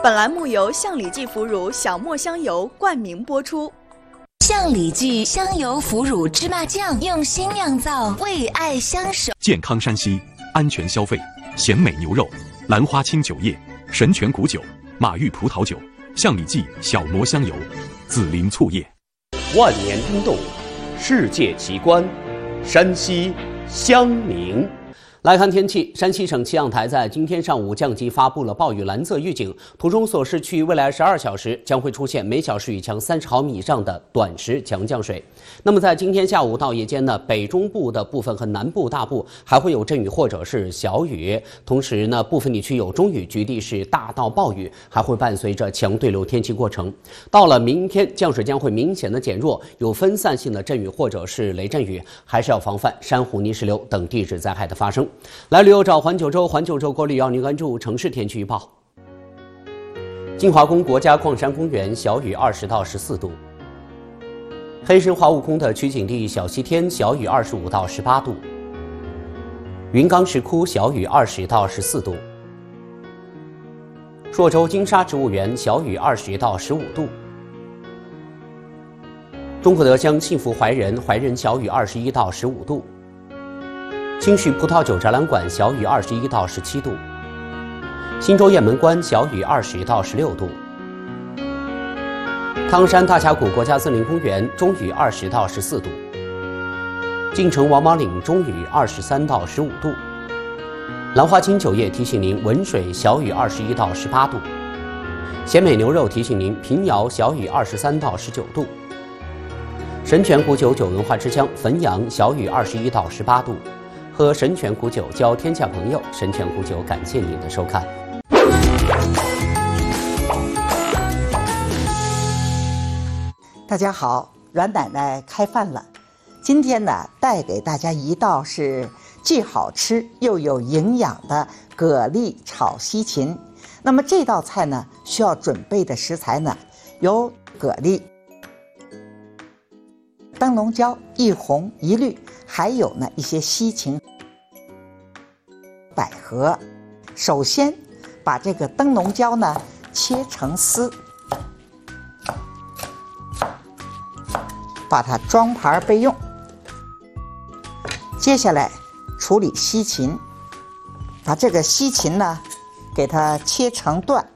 本栏目由象里记腐乳小磨香油冠名播出。 象里记香油腐乳芝麻酱用心酿造，为爱相守。 健康山西，安全消费，鲜美牛肉，兰花清酒业，神泉谷酒，马玉葡萄酒，象里记小磨香油，紫林醋业。 万年冰冻，世界奇观，山西襄宁。来看天气，山西省气象台在今天上午降级发布了暴雨蓝色预警，图中所示区域未来12小时将会出现每小时雨强30毫米以上的短时强降水。那么在今天下午到夜间呢，北中部的部分和南部大部还会有阵雨或者是小雨，同时呢，部分地区有中雨，局地是大到暴雨，还会伴随着强对流天气过程。到了明天，降水将会明显的减弱，有分散性的阵雨或者是雷阵雨，还是要防范山洪泥石流等地质灾害的发生。来旅游找环九州，环九州国旅要您关注城市天气预报。金华宫国家矿山公园小雨20到14度，黑神话悟空的取景地小西天小雨25到18度，云冈石窟小雨20到14度，朔州金沙植物园小雨20到15度，中国德乡幸福怀仁小雨21到15度，清徐葡萄酒展览馆小雨21到17度，新州雁门关小雨20到16度，汤山大峡谷国家森林公园中雨20到14度，晋城王莽岭中雨23到15度，兰花清酒业提醒您文水小雨21到18度，鲜美牛肉提醒您平遥小雨23到19度，神泉谷酒酒文化之乡汾阳小雨21到18度。喝神泉谷酒交天下朋友，神泉谷酒感谢您的收看。 大家好，阮奶奶开饭了。今天呢，带给大家一道是既好吃又有营养的蛤蜊炒西芹。那么这道菜呢，需要准备的食材呢，有蛤蜊、灯笼椒一红一绿，还有呢一些西芹、百合。首先把这个灯笼椒呢切成丝，把它装盘备用。接下来处理西芹，把这个西芹呢给它切成段，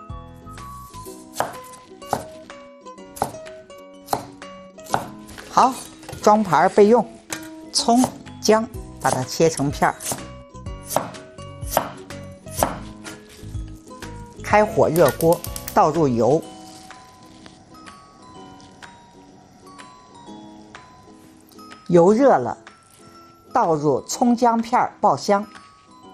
好，装盘备用。葱、姜把它切成片儿，开火热锅，倒入油，油热了，倒入葱姜片爆香，